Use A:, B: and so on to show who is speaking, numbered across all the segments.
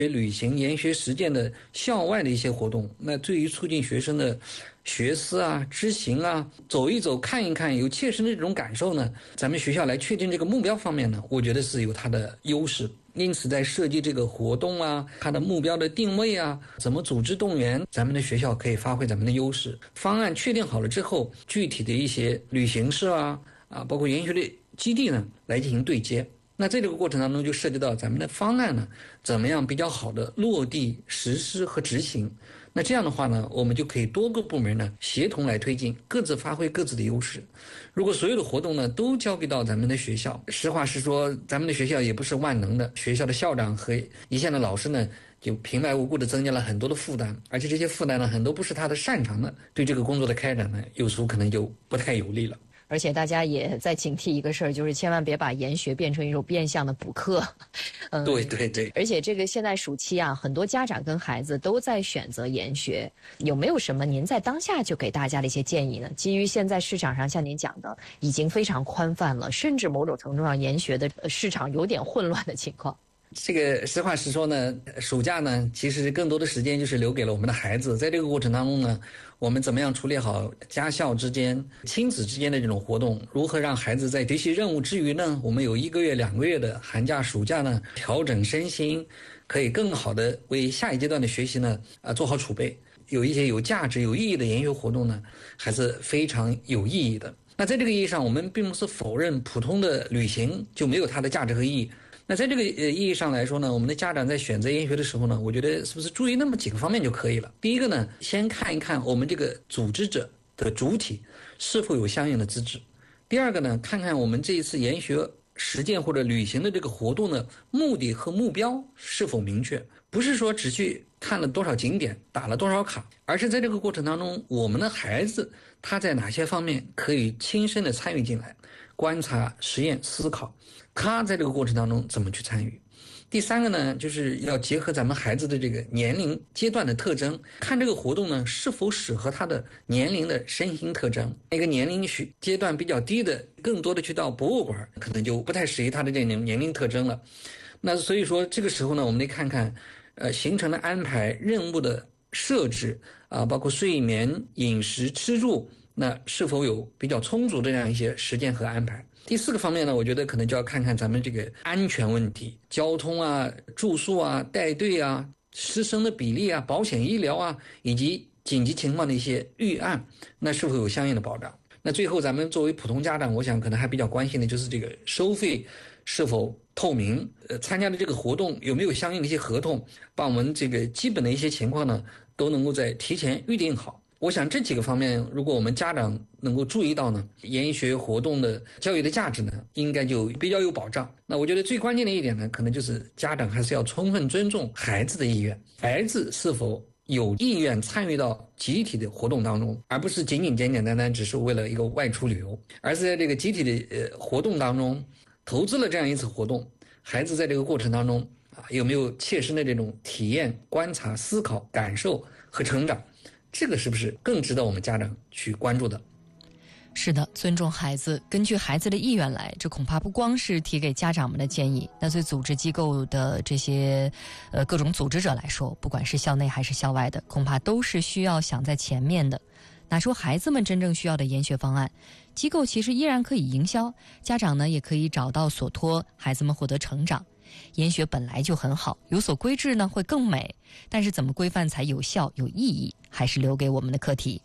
A: 旅行、研学实践的校外的一些活动，那对于促进学生的学思啊、知行啊、走一走、看一看，有切身的这种感受呢，咱们学校来确定这个目标方面呢，我觉得是有它的优势。因此在设计这个活动啊，它的目标的定位啊，怎么组织动员，咱们的学校可以发挥咱们的优势。方案确定好了之后，具体的一些旅行社啊，包括研学的基地呢，来进行对接。那在这个过程当中就涉及到咱们的方案呢，怎么样比较好的落地实施和执行。那这样的话呢，我们就可以多个部门呢协同来推进，各自发挥各自的优势。如果所有的活动呢都交给到咱们的学校，实话实说，咱们的学校也不是万能的，学校的校长和一线的老师呢就平白无故的增加了很多的负担，而且这些负担呢很多不是他的擅长的，对这个工作的开展呢有时候可能就不太有利了。
B: 而且大家也在警惕一个事儿，就是千万别把研学变成一种变相的补课。
A: 对对对。
B: 而且这个现在暑期啊，很多家长跟孩子都在选择研学，有没有什么您在当下就给大家的一些建议呢？基于现在市场上像您讲的已经非常宽泛了，甚至某种程度上研学的市场有点混乱的情况。
A: 这个实话实说呢，暑假呢，其实更多的时间就是留给了我们的孩子。在这个过程当中呢，我们怎么样处理好家校之间、亲子之间的这种活动？如何让孩子在学习任务之余呢，我们有1个月、2个月的寒假、暑假呢，调整身心，可以更好的为下一阶段的学习呢，做好储备。有一些有价值、有意义的研学活动呢，还是非常有意义的。那在这个意义上，我们并不是否认普通的旅行就没有它的价值和意义。那在这个意义上来说呢，我们的家长在选择研学的时候呢，我觉得是不是注意那么几个方面就可以了。第一个呢，先看一看我们这个组织者的主体是否有相应的资质。第二个呢，看看我们这一次研学实践或者旅行的这个活动的目的和目标是否明确，不是说只去看了多少景点，打了多少卡，而是在这个过程当中，我们的孩子他在哪些方面可以亲身的参与进来，观察、实验、思考，他在这个过程当中怎么去参与。第三个呢，就是要结合咱们孩子的这个年龄阶段的特征，看这个活动呢是否适合他的年龄的身心特征。一个年龄阶段比较低的，更多的去到博物馆，可能就不太适宜他的这种年龄特征了。那所以说这个时候呢，我们得看看行程的安排、任务的设置包括睡眠、饮食、吃住，那是否有比较充足的这样一些时间和安排。第四个方面呢，我觉得可能就要看看咱们这个安全问题，交通啊、住宿啊、带队啊、师生的比例啊、保险医疗啊，以及紧急情况的一些预案，那是否有相应的保障。那最后咱们作为普通家长，我想可能还比较关心的就是这个收费是否透明，参加的这个活动有没有相应的一些合同，把我们这个基本的一些情况呢都能够在提前预定好。我想这几个方面，如果我们家长能够注意到呢，研学活动的教育的价值呢，应该就比较有保障。那我觉得最关键的一点呢，可能就是家长还是要充分尊重孩子的意愿，孩子是否有意愿参与到集体的活动当中，而不是简简单只是为了一个外出旅游，而是在这个集体的活动当中投资了这样一次活动，孩子在这个过程当中有没有切身的这种体验、观察、思考、感受和成长，这个是不是更值得我们家长去关注的？
B: 是的，尊重孩子，根据孩子的意愿来，这恐怕不光是提给家长们的建议，那对组织机构的这些各种组织者来说，不管是校内还是校外的，恐怕都是需要想在前面的，拿出孩子们真正需要的研学方案。机构其实依然可以营销，家长呢也可以找到所托，孩子们获得成长。研学本来就很好，有所规制呢会更美，但是怎么规范才有效有意义，还是留给我们的课题。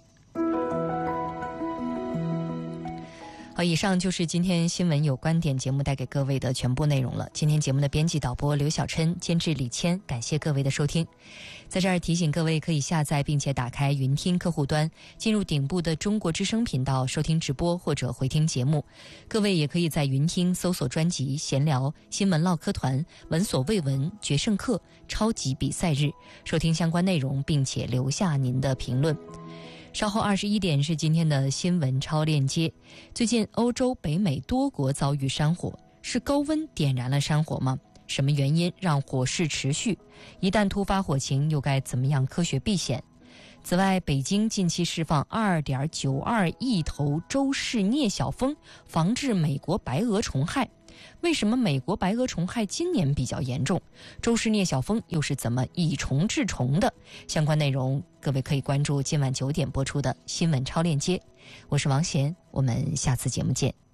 B: 好，以上就是今天新闻有观点节目带给各位的全部内容了。今天节目的编辑导播刘小琛，监制李谦，感谢各位的收听。在这儿提醒各位可以下载并且打开云听客户端，进入顶部的中国之声频道收听直播或者回听节目。各位也可以在云听搜索专辑闲聊、新闻唠嗑团、闻所未闻、决胜课、超级比赛日，收听相关内容并且留下您的评论。稍后21点是今天的新闻超链接。最近欧洲、北美多国遭遇山火，是高温点燃了山火吗？什么原因让火势持续？一旦突发火情，又该怎么样科学避险？此外，北京近期释放 2.92 亿头周氏镊小蜂，防治美国白蛾虫害。 为什么美国白蛾虫害今年比较严重？周氏聂小蜂又是怎么以虫治虫的？相关内容各位可以关注今晚9点播出的新闻超链接。我是王贤，我们下次节目见。